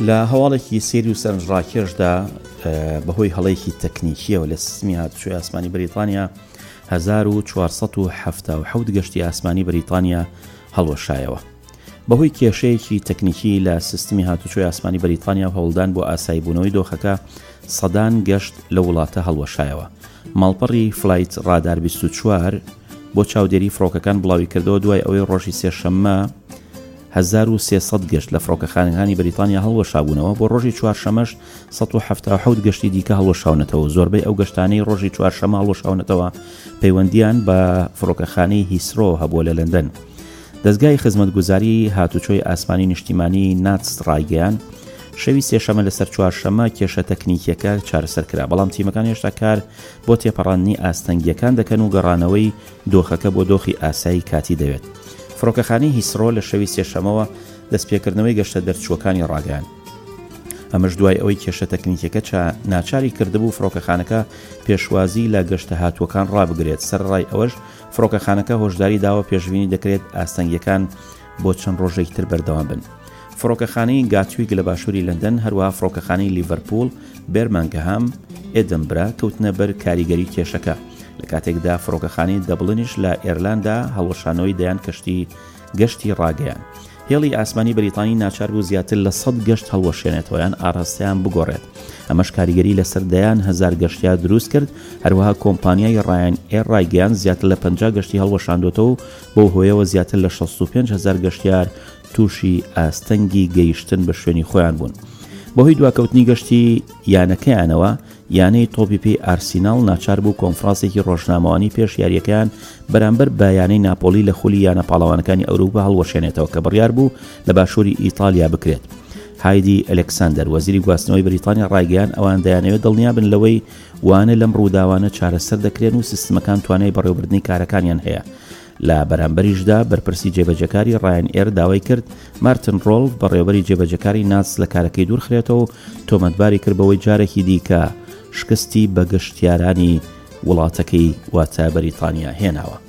لە هەواڵێکی سێری و سەرنجڕاکێشدا بەهۆی هەڵەیەکی تەکنیکیەوە لە سیستمی هاتوچۆی ئاسمانی بریتانیا 1477 گەشتی ئاسمانی بریتانیا هەڵوەشایەوە. بەهۆی کێشەیەکی تەکنیکی لە سیستمی هاتوچۆی ئاسمانی بریتانیا و هەوڵدان بۆ ئاساییبوونەوەی دۆخەکە سەدان گەشت لە وڵاتە هەڵوەشایەوە. ماڵپەڕی فلایت ڕادار 24 بۆ چاودێری فڕۆکەکان بڵاوی کردەوە دوای ئەوەی ڕۆژی سێشەممە 1300 گەشت لە فڕۆکەخانەکانی بریتانیا هەڵوەشابوونەوە. بۆ ڕۆژی چوارشەمەش 177 گەشتی دیکە هەڵوەشاونەتەوە. زۆربەی ئەو گەشتانەی ڕۆژی چوارشەمە هەڵوەشاونەتەوە پەیوەندیان بە فڕۆکەخانەی هیسرۆ هەبووە لە لەندەن. دەستگای خزمەتگوزاری هاتوچۆی ئاسمانی نیشتیمانی ناتس ڕایگەیان شەوی سێشەمە لەسەر چوارشەمە کێشە تەکنیکیەکە چارەسەر کرا، بەڵام تیمەکان هێشتا کار بۆ تێپەڕاندنی ئاستەنگیەکان دەکەن و گەڕانەوەی دۆخەکە بۆ دۆخی ئاسایی کاتی دەوێت. فڕۆکەخانەی هیسرۆ لە شەوی سێشەمەوە دەستپێکردنەوەی گەشتە دەرچووەکانی ڕاگەیان. ئەمەش دوای ئەوەی کێشە تەکنیکیەکە ناچاری کردبوو فڕۆکەخانەکە پێشوازی لە گەشتە هاتووەکان ڕابگرێت. سەرڕای ئەوەش فڕۆکەخانەکە هۆشداری داوە پێشبینی دەکرێت ئاستەنگیەکان بۆ چەند ڕۆژێکی تر بەردەوام بن. فڕۆکەخانەی گاتویک لە باشووری لەندەن، هەروەها فڕۆکەخانەی لیڤەرپوڵ، بێرمانگەهام، ئێدنبرا کەوتنە بەر کاریگەری کێشەکە. لە کاتێکدا فڕۆکەخانەی دەبڵنیش لە ئێرلاندا هەڵوەشانەوەی دەیان گەشتی ڕاگەیان. هێڵی ئاسمانی بریتانی ناچار بوو زیاتر لە 100 گەشت هەڵوەشێنێتەوە یان ئاڕاستیان بگۆڕێت. ئەمەش کاریگەری لەسەر دەیان 1000 گەشتیار دروست کرد. هەروەها کۆمپانیای ڕایان ئێر ڕایگەیان زیاتر لە 50 گەشتی هەڵوەشاندوێتەوە. بۆ هۆیەوە زیاتر لە 65000 گەشتیار تووشی ئاستەنگی گەیشتن بە شوێنی خۆیان بوون. بەهۆی دواکەوتنی گەشتی یانەکەیانەوە، یانەی تۆپیپی ئارسینال ناچار بوو کۆنفرانسێکی ڕۆژنامەوانی پێش یاریەکەیان بەرامبەر بە یانەی ناپۆلی لە خولی یانە پاڵەوانەکانی ئەوروپا هەڵوەشێنێتەوە کە بڕیار بوو لە باشووری ئیتالیا بکرێت. هایدی ئەلێکساندەر وەزیری گواستنەوەی بریتانیا ڕایگەیان ئەوان دەیانەوێت دڵنیا بن لەوەی وانە لەم ڕووداوانە چارەسەر دەکرێن و سیستمەکان توانای بەڕێوەبردنی کارەکانیان هەیە. لە بەرامبەریشدا بەرپرسی جێبەجەکاری ڕایان ئێر داوای کرد مارتن ڕۆڵ بەڕێوەبەری جێبەجەکاری ناتس لە کارەکەی دوورخرێتەوە، تۆمەتباری کرد بەوەی جارێکی دیکە شکستی بە گەشتیارانی وڵاتەکەی واتە بەریتانیا هێناوە.